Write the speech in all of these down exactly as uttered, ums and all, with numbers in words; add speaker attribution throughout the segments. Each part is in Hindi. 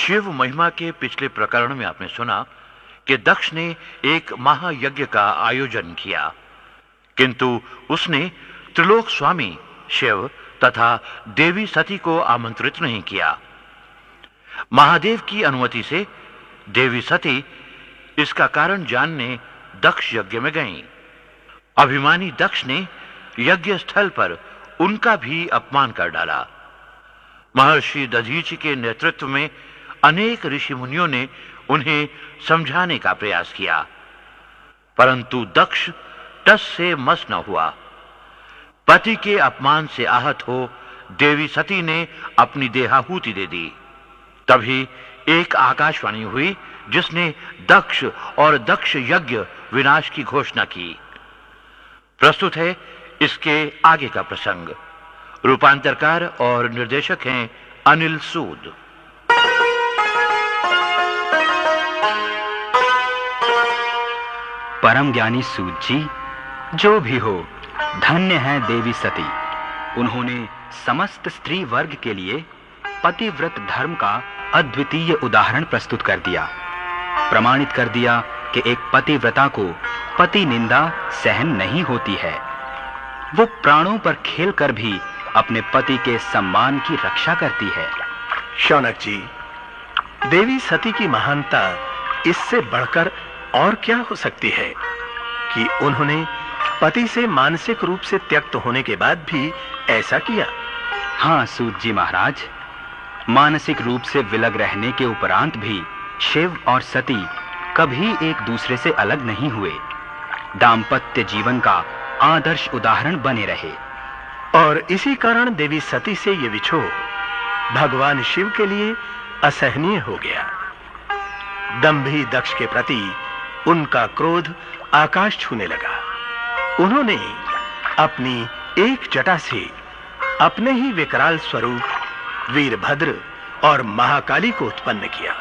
Speaker 1: शिव महिमा के पिछले प्रकरण में आपने सुना कि दक्ष ने एक महायज्ञ का आयोजन किया, किंतु उसने त्रिलोक स्वामी शिव तथा देवी सती को आमंत्रित नहीं किया। महादेव की अनुमति से देवी सती इसका कारण जानने दक्ष यज्ञ में गईं। अभिमानी दक्ष ने यज्ञ स्थल पर उनका भी अपमान कर डाला। महर्षि दधीचि के नेतृत्व में अनेक ऋषि मुनियों ने उन्हें समझाने का प्रयास किया, परंतु दक्ष टस से मस न हुआ। पति के अपमान से आहत हो देवी सती ने अपनी देहाहुति दे दी। तभी एक आकाशवाणी हुई जिसने दक्ष और दक्ष यज्ञ विनाश की घोषणा की। प्रस्तुत है इसके आगे का प्रसंग। रूपांतरकार और निर्देशक हैं अनिल सूद।
Speaker 2: परम ज्ञानी सूद जी, जो भी हो, धन्य है देवी सती। उन्होंने समस्त स्त्री वर्ग के लिए पतिव्रत धर्म का अद्वितीय उदाहरण प्रस्तुत कर दिया। प्रमाणित कर दिया कि एक पतिव्रता को पति निंदा सहन नहीं होती है। वो प्राणों पर खेलकर भी अपने पति के सम्मान की रक्षा करती है।
Speaker 3: शौनक जी, देवी सती की महानता इससे बढ़कर और क्या हो सकती है कि उन्होंने पति से मानसिक रूप से त्यक्त होने के बाद भी ऐसा किया।
Speaker 2: हाँ सूत जी महाराज, मानसिक रूप से विलग रहने के उपरांत भी शिव और सती कभी एक दूसरे से अलग नहीं हुए। दाम्पत्य जीवन का आदर्श उदाहरण बने रहे।
Speaker 3: और इसी कारण देवी सती से ये विछोह भगवान शिव के लिए असहनीय हो गया। दंभी दक्ष के प्रति उनका क्रोध आकाश छूने लगा। उन्होंने अपनी एक जटा से अपने ही विकराल स्वरूप वीरभद्र और महाकाली को उत्पन्न किया।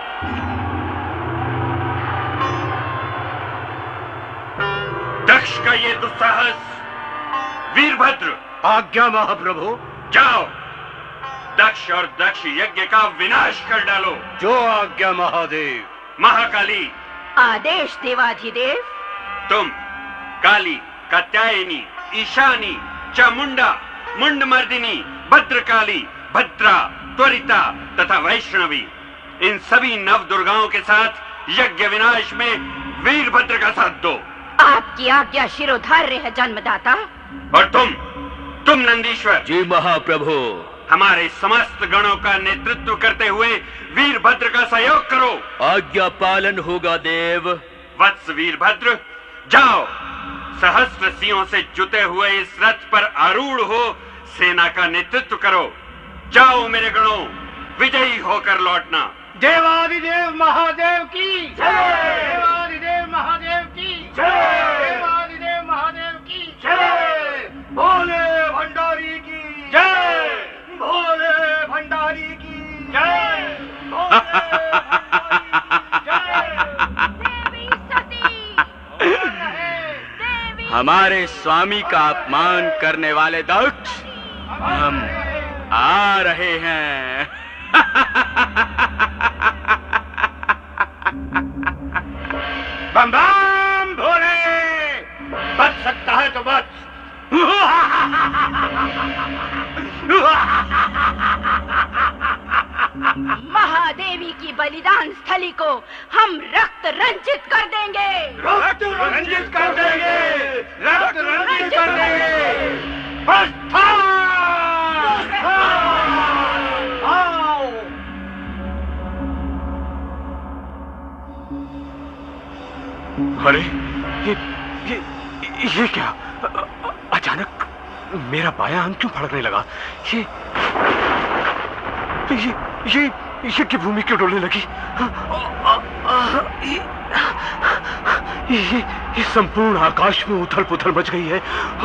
Speaker 4: दक्ष का ये दुस्साहस, वीरभद्र।
Speaker 5: आज्ञा महाप्रभु।
Speaker 4: जाओ, दक्ष और दक्ष यज्ञ का विनाश कर डालो।
Speaker 5: जो आज्ञा महादेव।
Speaker 4: महाकाली।
Speaker 6: आदेश देवाधिदेव।
Speaker 4: तुम काली, कात्यायनी, ईशानी, चामुंडा, मुंडमर्दिनी, भद्रकाली, भद्रा, त्वरिता तथा वैष्णवी, इन सभी नव दुर्गाओं के साथ यज्ञ विनाश में वीरभद्र का साथ दो।
Speaker 6: आपकी आज्ञा शिरोधार्य है जन्मदाता।
Speaker 4: और तुम तुम नंदीश्वर।
Speaker 5: जी महाप्रभु।
Speaker 4: हमारे समस्त गणों का नेतृत्व करते हुए वीरभद्र का सहयोग करो।
Speaker 5: आज्ञा पालन होगा देव।
Speaker 4: वत्स वीरभद्र, जाओ, सहस्त्र सिंहों से जुते हुए इस रथ पर आरूढ़ हो सेना का नेतृत्व करो। जाओ मेरे गणों, विजयी होकर लौटना।
Speaker 5: देवादिदेव महादेव की जय। देवादिदेव महादेव की जय। देवादिदेव महादेव की जय। भोले भंडारी की जय। भोले भंडारी की जय।
Speaker 6: देवी सती।
Speaker 5: हमारे स्वामी का अपमान करने वाले दक्ष, हम आ रहे हैं।
Speaker 4: बम बम भोले। बच सकता है तो बच।
Speaker 6: महादेवी की बलिदान स्थली को हम रक्त रंजित कर देंगे।
Speaker 4: रक्त रंजित कर देंगे। रक्त रंजित कर देंगे। प्रस्थान।
Speaker 5: अरे ये ये ये क्या? अचानक मेरा बायां अंग क्यों फड़कने लगा? ये ये ये ये की भूमि क्यों डोलने लगी? ये ये, ये संपूर्ण आकाश में उथल पुथल मच गई है।